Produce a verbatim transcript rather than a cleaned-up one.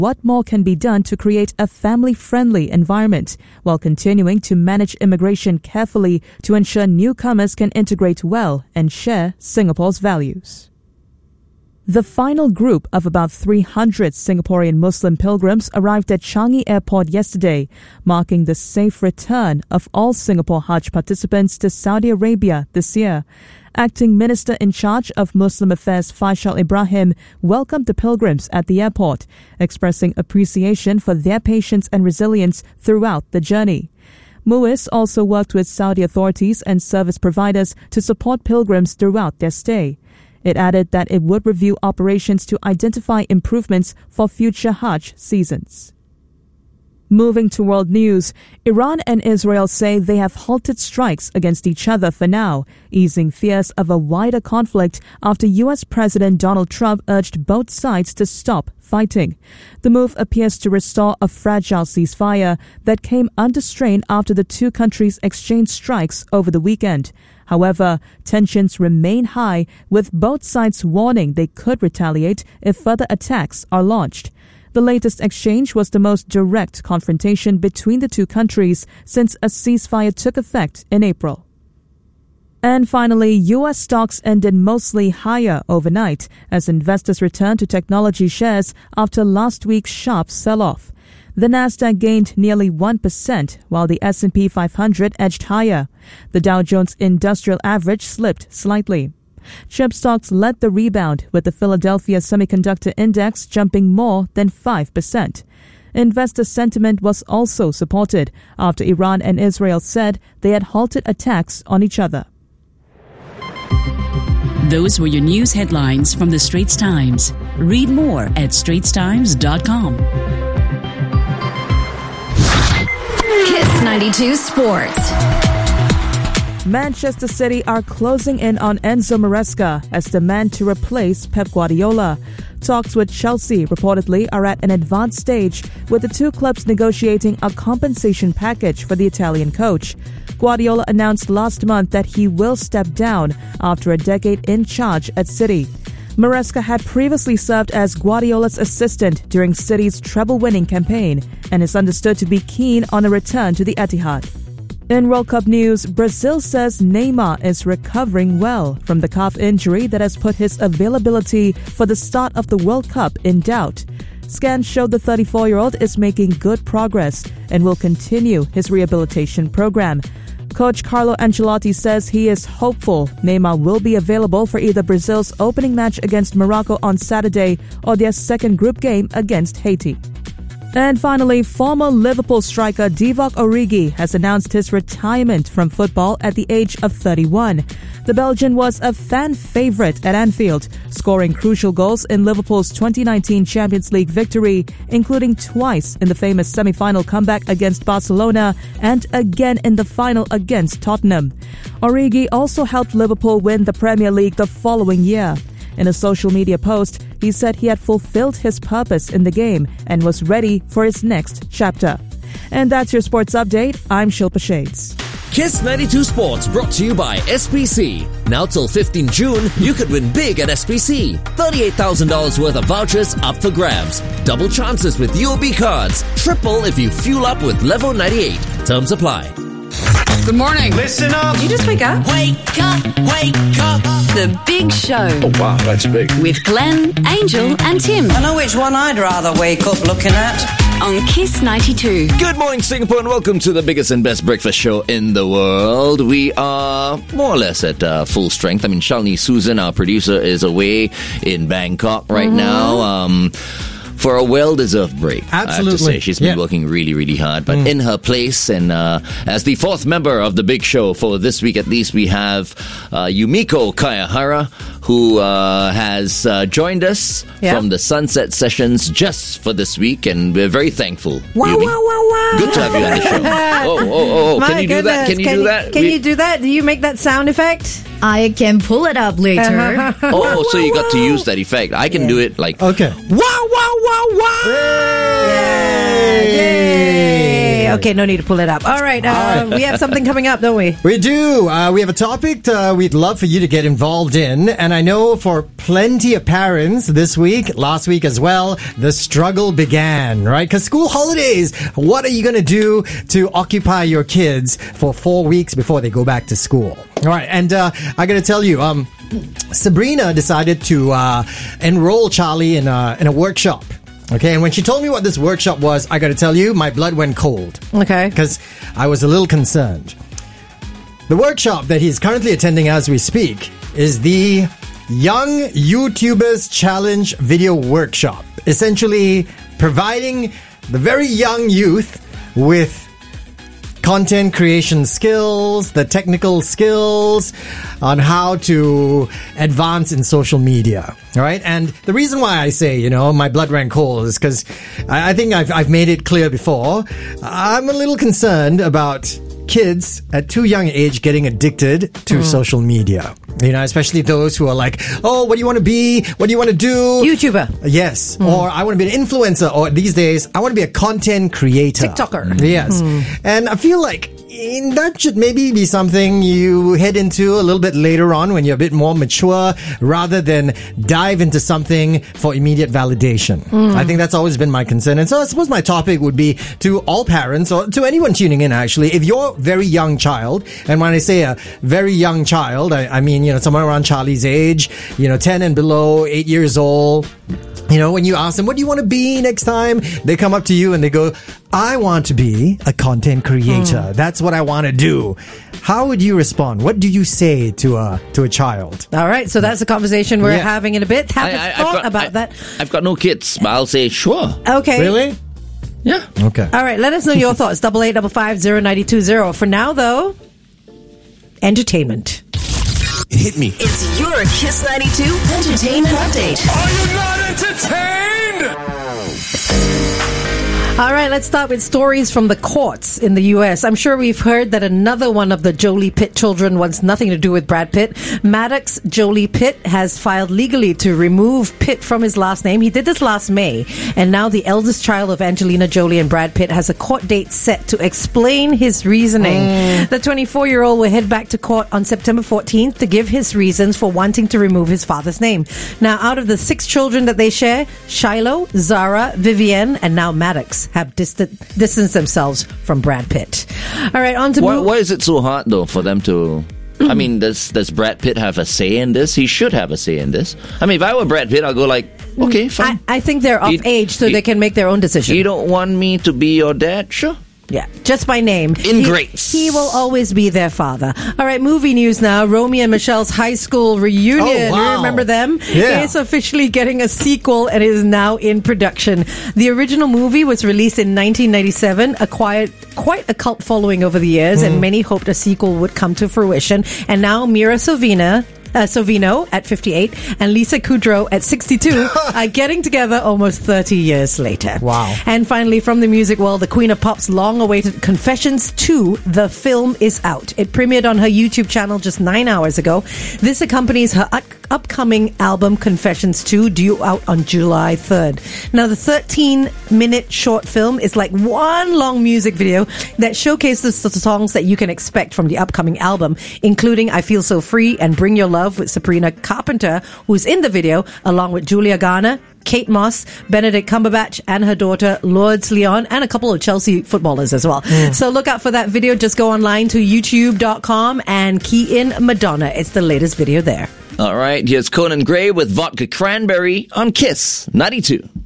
what more can be done to create a family-friendly environment while continuing to manage immigration carefully to ensure newcomers can integrate well and share Singapore's values. The final group of about three hundred Singaporean Muslim pilgrims arrived at Changi Airport yesterday, marking the safe return of all Singapore Hajj participants to Saudi Arabia this year. Acting Minister in charge of Muslim Affairs Faisal Ibrahim welcomed the pilgrims at the airport, expressing appreciation for their patience and resilience throughout the journey. MUIS also worked with Saudi authorities and service providers to support pilgrims throughout their stay. It added that it would review operations to identify improvements for future Hajj seasons. Moving to world news, Iran and Israel say they have halted strikes against each other for now, easing fears of a wider conflict after U S President Donald Trump urged both sides to stop fighting. The move appears to restore a fragile ceasefire that came under strain after the two countries exchanged strikes over the weekend. However, tensions remain high, with both sides warning they could retaliate if further attacks are launched. The latest exchange was the most direct confrontation between the two countries since a ceasefire took effect in April. And finally, U S stocks ended mostly higher overnight as investors returned to technology shares after last week's sharp sell-off. The Nasdaq gained nearly one percent, while the S and P five hundred edged higher. The Dow Jones Industrial Average slipped slightly. Chip stocks led the rebound, with the Philadelphia Semiconductor Index jumping more than five percent. Investor sentiment was also supported after Iran and Israel said they had halted attacks on each other. Those were your news headlines from the Straits Times. Read more at straits times dot com. Kiss ninety-two Sports. Manchester City are closing in on Enzo Maresca as the man to replace Pep Guardiola. Talks with Chelsea reportedly are at an advanced stage, with the two clubs negotiating a compensation package for the Italian coach. Guardiola announced last month that he will step down after a decade in charge at City. Maresca had previously served as Guardiola's assistant during City's treble-winning campaign and is understood to be keen on a return to the Etihad. In World Cup news, Brazil says Neymar is recovering well from the calf injury that has put his availability for the start of the World Cup in doubt. Scans show the thirty-four-year-old is making good progress and will continue his rehabilitation program. Coach Carlo Ancelotti says he is hopeful Neymar will be available for either Brazil's opening match against Morocco on Saturday or their second group game against Haiti. And finally, former Liverpool striker Divock Origi has announced his retirement from football at the age of thirty-one. The Belgian was a fan favourite at Anfield, scoring crucial goals in Liverpool's twenty nineteen Champions League victory, including twice in the famous semi-final comeback against Barcelona and again in the final against Tottenham. Origi also helped Liverpool win the Premier League the following year. In a social media post, he said he had fulfilled his purpose in the game and was ready for his next chapter. And that's your sports update. I'm Shilpa Shades. Kiss ninety-two Sports brought to you by S P C. Now till fifteenth June, you could win big at S P C. thirty-eight thousand dollars worth of vouchers up for grabs. Double chances with U O B cards. Triple if you fuel up with Level ninety-eight. Terms apply. Good morning. Listen up. Did you just wake up? Wake up, wake up. The Big Show. Oh, wow, that's big. With Glenn, Angel and Tim. I know which one I'd rather wake up looking at. On Kiss ninety-two. Good morning, Singapore, and welcome to the biggest and best breakfast show in the world. We are more or less at uh, full strength. I mean, Shalini Susan, our producer, is away in Bangkok right mm-hmm. now. Um... For a well-deserved break. Absolutely. I have to say, she's been yeah. working really, really hard. But mm. in her place, and uh, as the fourth member of the Big Show for this week at least, we have uh, Yumiko Kayahara, who uh, has uh, joined us yeah. from the Sunset Sessions just for this week, and we're very thankful. Wow, Yumi. wow, wow, wow. Good to have you on the show. oh, oh, oh, oh. My Can you goodness. do that? Can you can do that? Can we- you do that? Do you make that sound effect? I can pull it up later. oh, so you got to use that effect. I can Yeah. do it like, Okay. wow, wow, wow, wow. Yay! Yeah, okay, no need to pull it up. All right, uh, we have something coming up, don't we? We do. Uh, we have a topic uh, we'd love for you to get involved in. And I know for plenty of parents this week, last week as well, the struggle began, right? Because school holidays, what are you going to do to occupy your kids for four weeks before they go back to school? All right, and uh, I got to tell you, um, Sabrina decided to uh, enroll Charlie in a, in a workshop. Okay, and when she told me what this workshop was, I got to tell you, my blood went cold. Okay. Because I was a little concerned. The workshop that he's currently attending as we speak is the Young YouTubers Challenge Video Workshop. Essentially, providing the very young youth with content creation skills, the technical skills on how to advance in social media. All right. And the reason why I say, you know, my blood ran cold is because I, I think I've, I've made it clear before. I'm a little concerned about kids at too young age getting addicted to mm. social media. You know, especially those who are like, oh, what do you want to be? What do you want to do? YouTuber. Yes. Mm. Or I want to be an influencer. Or these days, I want to be a content creator. TikToker. Yes. Mm. And I feel like in, that should maybe be something you head into a little bit later on when you're a bit more mature rather than dive into something for immediate validation. Mm. I think that's always been my concern. And so I suppose my topic would be to all parents or to anyone tuning in actually, if you're a very young child, and when I say a very young child, I, I mean, you know, somewhere around Charlie's age, you know, ten and below, eight years old. You know, when you ask them, what do you want to be next time? They come up to you and they go, I want to be a content creator. Mm. That's what I want to do. How would you respond? What do you say to a to a child? All right, so that's a conversation we're yeah. having in a bit. Have I, a I, thought got, about I, that. I've got no kids, but I'll say sure. Okay. Really? Yeah. Okay. All right, let us know your thoughts. Double eight double five zero ninety two zero. For now, though, entertainment. Hit me. It's your Kiss ninety-two Entertainment Update. Are you not entertained? All right, let's start with stories from the courts in the U S. I'm sure we've heard that another one of the Jolie Pitt children wants nothing to do with Brad Pitt. Maddox Jolie Pitt has filed legally to remove Pitt from his last name. He did this last May, and now the eldest child of Angelina Jolie and Brad Pitt has a court date set to explain his reasoning. Mm. The twenty-four-year-old will head back to court on September fourteenth to give his reasons for wanting to remove his father's name. Now, out of the six children that they share, Shiloh, Zara, Vivienne, and now Maddox have distant, distanced themselves from Brad Pitt. All right, on to why, move. why is it so hard, though, for them to... I mean, does does Brad Pitt have a say in this? He should have a say in this. I mean, if I were Brad Pitt, I'll go like, okay, fine. I, I think they're of you, age, so you, they can make their own decision. You don't want me to be your dad? Sure. Yeah, just by name. Ingrates. He, he will always be their father. All right, movie news now. Romy and Michelle's high school reunion. Oh, wow. Remember them? Yeah. It's officially getting a sequel and is now in production. The original movie was released in nineteen ninety-seven, acquired quite a cult following over the years, mm. and many hoped a sequel would come to fruition. And now Mira Sorvino, Uh, Sorvino at fifty-eight and Lisa Kudrow at sixty-two are getting together almost thirty years later. Wow. And finally, from the music world, the Queen of Pop's long-awaited Confessions two, the film is out. It premiered on her YouTube channel just nine hours ago. This accompanies her up- upcoming album Confessions two, due out on July third. Now, the thirteen-minute short film is like one long music video that showcases the songs that you can expect from the upcoming album, including I Feel So Free and Bring Your Love with Sabrina Carpenter, who's in the video, along with Julia Garner, Kate Moss, Benedict Cumberbatch, and her daughter Lourdes Leon, and a couple of Chelsea footballers as well. Mm. So look out for that video. Just go online to youtube dot com and key in Madonna. It's the latest video there. All right, here's Conan Gray with Vodka Cranberry on Kiss ninety-two.